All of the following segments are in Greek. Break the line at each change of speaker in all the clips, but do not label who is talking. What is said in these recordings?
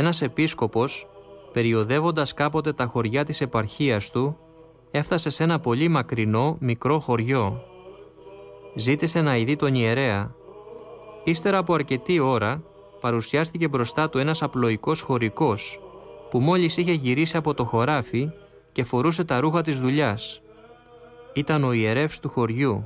Ένας επίσκοπος, περιοδεύοντας κάποτε τα χωριά της επαρχίας του, έφτασε σε ένα πολύ μακρινό μικρό χωριό. Ζήτησε να ειδεί τον ιερέα. Ύστερα από αρκετή ώρα, παρουσιάστηκε μπροστά του ένας απλοϊκός χωρικός, που μόλις είχε γυρίσει από το χωράφι και φορούσε τα ρούχα της δουλειάς. Ήταν ο ιερεύς του χωριού.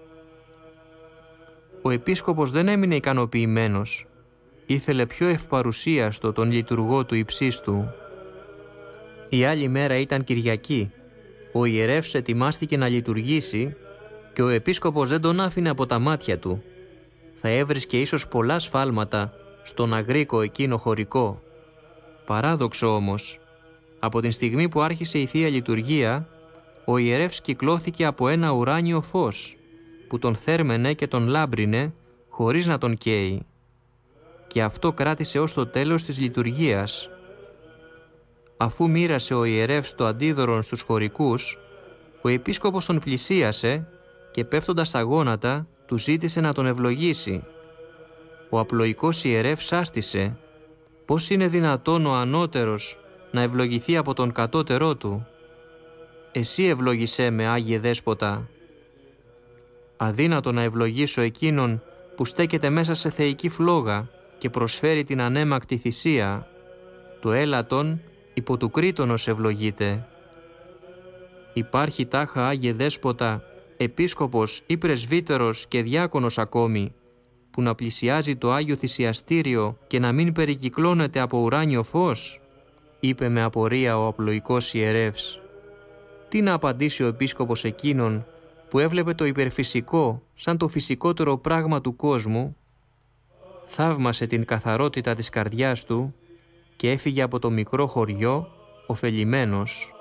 Ο επίσκοπος δεν έμεινε ικανοποιημένος. Ήθελε πιο ευπαρουσίαστο τον λειτουργό του υψίστου. Η άλλη μέρα ήταν Κυριακή. Ο ιερεύς ετοιμάστηκε να λειτουργήσει και ο επίσκοπος δεν τον άφηνε από τα μάτια του. Θα έβρισκε ίσως πολλά σφάλματα στον αγρίκο εκείνο χωρικό. Παράδοξο όμως, από την στιγμή που άρχισε η Θεία Λειτουργία, ο ιερεύς κυκλώθηκε από ένα ουράνιο φως που τον θέρμενε και τον λάμπρινε χωρίς να τον καίει. Και αυτό κράτησε ως το τέλος της λειτουργίας. Αφού μοίρασε ο ιερεύς το αντίδωρον στους χωρικούς, ο επίσκοπος τον πλησίασε και πέφτοντας στα γόνατα του ζήτησε να τον ευλογήσει. Ο απλοϊκός ιερεύς σάστησε. Πώς είναι δυνατόν ο ανώτερος να ευλογηθεί από τον κατώτερό του? Εσύ ευλόγησέ με, Άγιε Δέσποτα. Αδύνατο να ευλογήσω εκείνον που στέκεται μέσα σε θεϊκή φλόγα και προσφέρει την ανέμακτη θυσία. Το έλατον υπό του κρίτονος ευλογείται. Υπάρχει τάχα, Άγιε Δέσποτα, επίσκοπος ή πρεσβύτερος και διάκονος ακόμη, που να πλησιάζει το Άγιο Θυσιαστήριο και να μην περικυκλώνεται από ουράνιο φως? Είπε με απορία ο απλοϊκός ιερεύς. Τι να απαντήσει ο επίσκοπος εκείνον που έβλεπε το υπερφυσικό σαν το φυσικότερο πράγμα του κόσμου? Θαύμασε την καθαρότητα της καρδιάς του και έφυγε από το μικρό χωριό ωφελημένος.